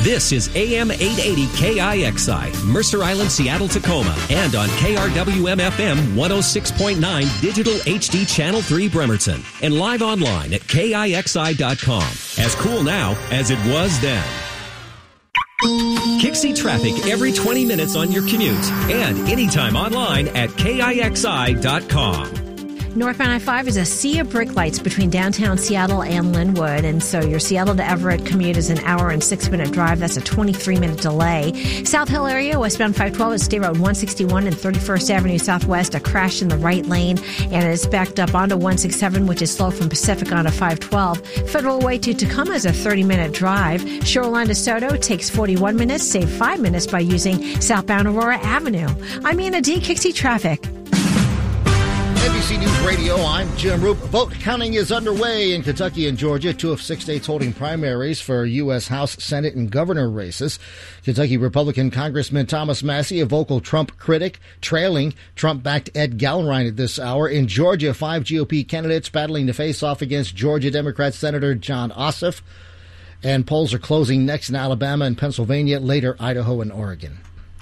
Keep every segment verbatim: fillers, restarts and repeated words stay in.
This is A M eight eighty K I X I, Mercer Island, Seattle, Tacoma, and on K R W M F M one oh six point nine Digital H D Channel three Bremerton, and live online at K I X I dot com. As cool now as it was then. Kixie traffic every twenty minutes on your commute and anytime online at K I X I dot com. Northbound I five is a sea of brake lights between downtown Seattle and Linwood, and so your Seattle to Everett commute is an hour and six-minute drive. That's a twenty-three minute delay. South Hill area, westbound five twelve at State Road one sixty-one and thirty-first Avenue Southwest, a crash in the right lane, and it's backed up onto one sixty-seven, which is slow from Pacific onto five twelve. Federal Way to Tacoma is a thirty minute drive. Shoreline to Soto takes forty-one minutes, save five minutes by using southbound Aurora Avenue. I'm Anna D. Kixie Traffic. N B C News Radio, I'm Jim Roop. Vote counting is underway in Kentucky and Georgia, two of six states holding primaries for U S House, Senate, and governor races. Kentucky Republican Congressman Thomas Massie, a vocal Trump critic, trailing Trump-backed Ed Gallrein at this hour. In Georgia, five G O P candidates battling to face off against Georgia Democrat Senator Jon Ossoff. And polls are closing next in Alabama and Pennsylvania, later Idaho and Oregon.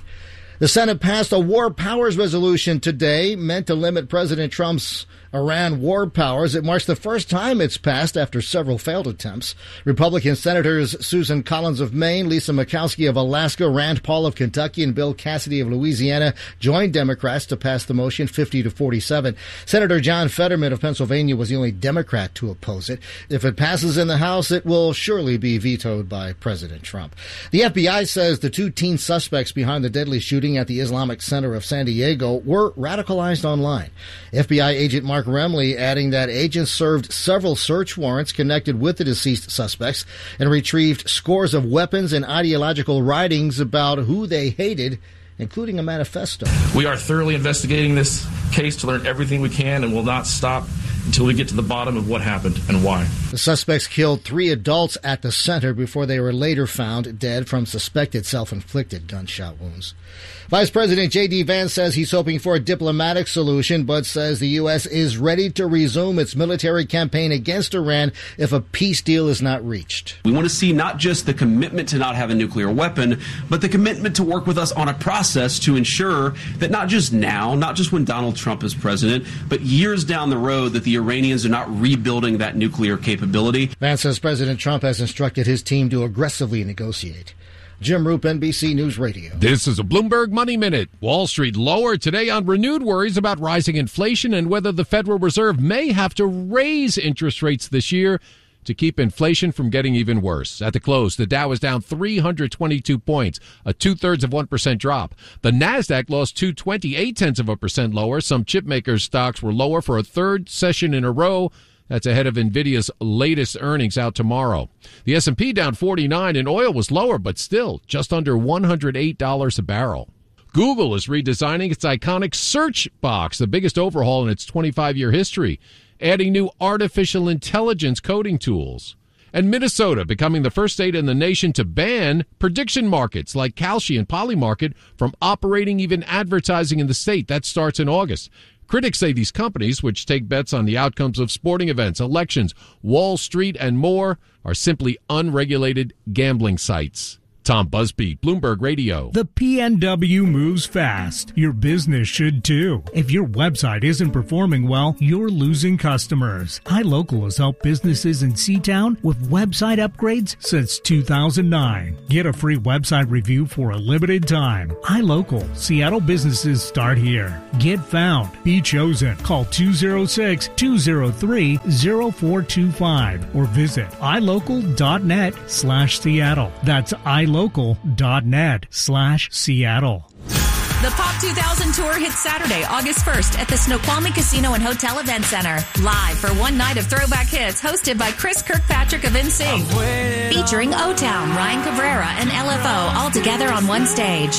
The Senate passed a war powers resolution today meant to limit President Trump's Iran war powers. It marks the first time it's passed after several failed attempts. Republican Senators Susan Collins of Maine, Lisa Murkowski of Alaska, Rand Paul of Kentucky, and Bill Cassidy of Louisiana joined Democrats to pass the motion fifty to forty-seven. Senator John Fetterman of Pennsylvania was the only Democrat to oppose it. If it passes in the House, it will surely be vetoed by President Trump. The F B I says the two teen suspects behind the deadly shooting at the Islamic Center of San Diego were radicalized online. F B I agent Mark Remley adding that agents served several search warrants connected with the deceased suspects and retrieved scores of weapons and ideological writings about who they hated, including a manifesto. We are thoroughly investigating this case to learn everything we can and will not stop until we get to the bottom of what happened and why. The suspects killed three adults at the center before they were later found dead from suspected self-inflicted gunshot wounds. Vice President J D. Vance says he's hoping for a diplomatic solution, but says the U S is ready to resume its military campaign against Iran if a peace deal is not reached. We want to see not just the commitment to not have a nuclear weapon, but the commitment to work with us on a process to ensure that not just now, not just when Donald Trump is president, but years down the road that the Iranians are not rebuilding that nuclear capability. Vance says President Trump has instructed his team to aggressively negotiate. Jim Roop, N B C News Radio. This is a Bloomberg Money Minute. Wall Street lower today on renewed worries about rising inflation and whether the Federal Reserve may have to raise interest rates this year to keep inflation from getting even worse. At the close, the Dow was down three hundred twenty-two points, a two-thirds of one percent drop. The NASDAQ lost two twenty-eight tenths of a percent lower. Some chipmakers' stocks were lower for a third session in a row. That's ahead of NVIDIA's latest earnings out tomorrow. The S and P down forty-nine, and oil was lower, but still just under one hundred eight dollars a barrel. Google is redesigning its iconic search box, the biggest overhaul in its twenty-five year history, adding new artificial intelligence coding tools. And Minnesota becoming the first state in the nation to ban prediction markets like Kalshi and Polymarket from operating even advertising in the state. That starts in August. Critics say these companies, which take bets on the outcomes of sporting events, elections, Wall Street, and more, are simply unregulated gambling sites. Tom Busby, Bloomberg Radio. The P N W moves fast. Your business should too. If your website isn't performing well, you're losing customers. iLocal has helped businesses in C-Town with website upgrades since two thousand nine. Get a free website review for a limited time. iLocal. Seattle businesses start here. Get found. Be chosen. Call two oh six, two oh three, oh four two five or visit ilocal.net slash Seattle. That's iLocal. local.net slash Seattle. The Pop two thousand Tour hits Saturday, August first at the Snoqualmie Casino and Hotel Event Center. Live for one night of throwback hits hosted by Chris Kirkpatrick of N Sync. Featuring O-Town, Ryan Cabrera, and L F O all together on one stage.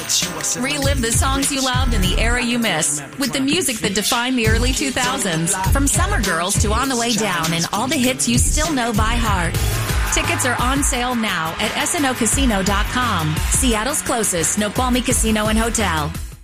Relive the songs you loved and the era you miss with the music that defined the early two thousands. From Summer Girls to On the Way Down and all the hits you still know by heart. Tickets are on sale now at S N O casino dot com. Seattle's closest Snoqualmie Casino and Hotel.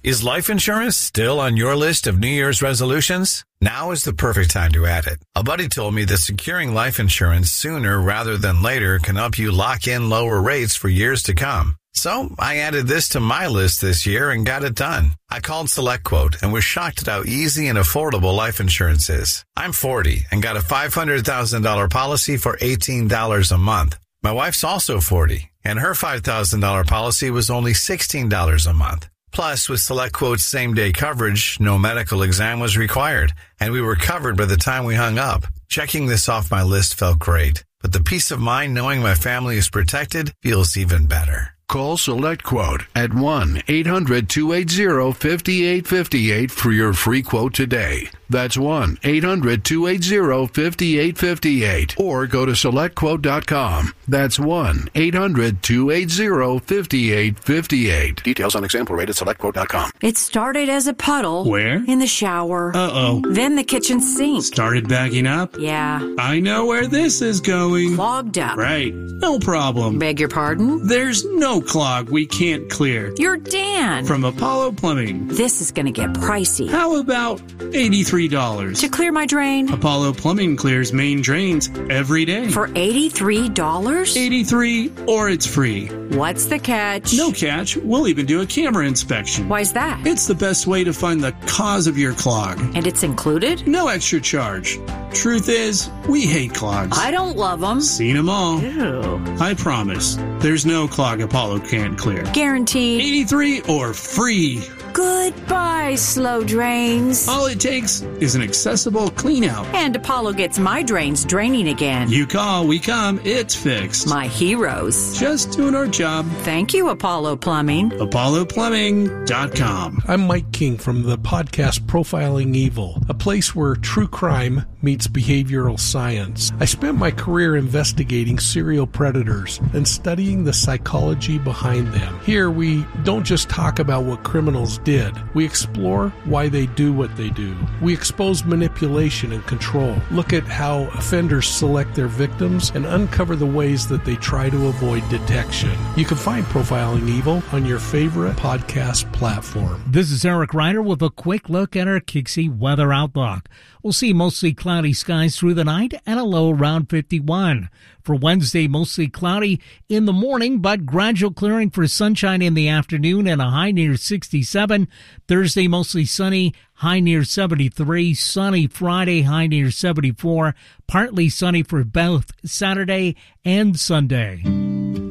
Is life insurance still on your list of New Year's resolutions? Now is the perfect time to add it. A buddy told me that securing life insurance sooner rather than later can help you lock in lower rates for years to come. So I added this to my list this year and got it done. I called SelectQuote and was shocked at how easy and affordable life insurance is. I'm forty and got a five hundred thousand dollars policy for eighteen dollars a month. My wife's also forty, and her five thousand dollars policy was only sixteen dollars a month. Plus, with SelectQuote's same-day coverage, no medical exam was required, and we were covered by the time we hung up. Checking this off my list felt great, but the peace of mind knowing my family is protected feels even better. Call SelectQuote at one eight hundred two eight zero five eight five eight for your free quote today. That's one eight hundred two eight zero five eight five eight. Or go to select quote dot com. That's one eight hundred two eight zero five eight five eight. Details on example rate at select quote dot com. It started as a puddle. Where? In the shower. Uh-oh. Then the kitchen sink. Started backing up? Yeah. I know where this is going. Clogged up. Right. No problem. Beg your pardon? There's no clog we can't clear. You're Dan. From Apollo Plumbing. This is going to get pricey. How about eighty-three dollars? To clear my drain? Apollo Plumbing clears main drains every day. For eighty-three dollars? eighty-three dollars or it's free. What's the catch? No catch. We'll even do a camera inspection. Why's that? It's the best way to find the cause of your clog. And it's included? No extra charge. Truth is, we hate clogs. I don't love them. Seen them all. Ew. I promise. There's no clog Apollo can't clear. Guaranteed. eighty-three dollars or free. Goodbye, slow drains. All it takes is an accessible clean out. And Apollo gets my drains draining again. You call, we come, it's fixed. My heroes. Just doing our job. Thank you, Apollo Plumbing. apollo plumbing dot com. I'm Mike King from the podcast Profiling Evil, a place where true crime meets behavioral science. I spent my career investigating serial predators and studying the psychology behind them. Here, we don't just talk about what criminals did. We explore why they do what they do. We expose manipulation and control, look at how offenders select their victims, and uncover the ways that they try to avoid detection. You can find Profiling Evil on your favorite podcast platform. This is Eric Ryder with a quick look at our Kixie weather outlook. We'll see mostly cloudy skies through the night and a low around fifty-one. For Wednesday, mostly cloudy in the morning, but gradual clearing for sunshine in the afternoon and a high near sixty-seven. Thursday, mostly sunny, high near seventy-three. Sunny Friday, high near seventy-four. Partly sunny for both Saturday and Sunday.